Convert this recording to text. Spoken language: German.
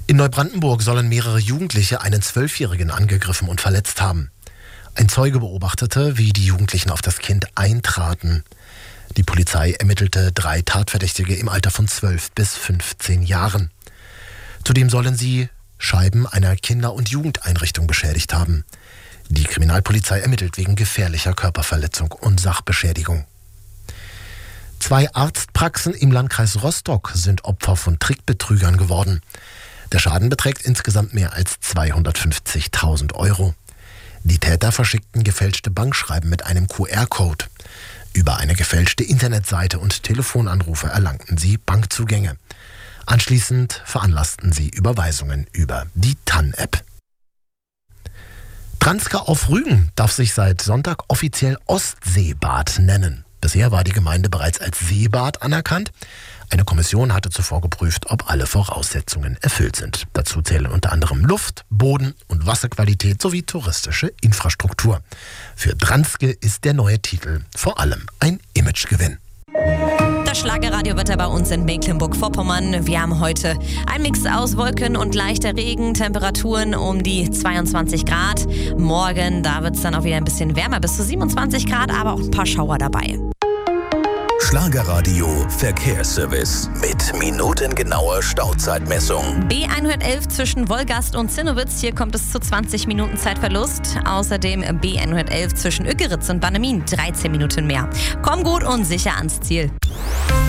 In Neubrandenburg sollen mehrere Jugendliche einen 12-Jährigen angegriffen und verletzt haben. Ein Zeuge beobachtete, wie die Jugendlichen auf das Kind eintraten. Die Polizei ermittelte 3 Tatverdächtige im Alter von 12 bis 15 Jahren. Zudem sollen sie Scheiben einer Kinder- und Jugendeinrichtung beschädigt haben. Die Kriminalpolizei ermittelt wegen gefährlicher Körperverletzung und Sachbeschädigung. 2 Arztpraxen im Landkreis Rostock sind Opfer von Trickbetrügern geworden. Der Schaden beträgt insgesamt mehr als 250.000 Euro. Die Täter verschickten gefälschte Bankschreiben mit einem QR-Code. Über eine gefälschte Internetseite und Telefonanrufe erlangten sie Bankzugänge. Anschließend veranlassten sie Überweisungen über die TAN-App. Transka auf Rügen darf sich seit Sonntag offiziell Ostseebad nennen. Bisher war die Gemeinde bereits als Seebad anerkannt. Eine Kommission hatte zuvor geprüft, ob alle Voraussetzungen erfüllt sind. Dazu zählen unter anderem Luft-, Boden- und Wasserqualität sowie touristische Infrastruktur. Für Dranske ist der neue Titel vor allem ein Imagegewinn. Das Schlagerradiowetter bei uns in Mecklenburg-Vorpommern. Wir haben heute einen Mix aus Wolken und leichter Regen, Temperaturen um die 22 Grad. Morgen, da wird es dann auch wieder ein bisschen wärmer, bis zu 27 Grad, aber auch ein paar Schauer dabei. Schlagerradio Verkehrsservice mit minutengenauer Stauzeitmessung. B111 zwischen Wolgast und Zinnowitz, hier kommt es zu 20 Minuten Zeitverlust. Außerdem B111 zwischen Ückeritz und Bannemin, 13 Minuten mehr. Komm gut und sicher ans Ziel.